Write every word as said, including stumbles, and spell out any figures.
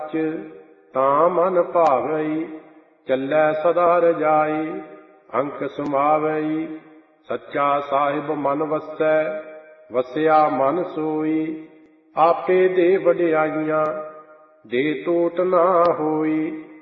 ਤਾਂ ਮਨ ਭਾਵਈ, ਚੱਲੈ ਸਦਾ ਰਜਾਈ। ਅੰਕ ਸਮਾਵਈ, ਸੱਚਾ ਸਾਹਿਬ ਮਨ ਵਸੈ, ਵਸਿਆ ਮਨ ਸੋਈ। ਆਪੇ ਦੇ ਵਡਿਆਈਆਂ, ਦੇ ਟੋਟ ਨਾ ਹੋਈ।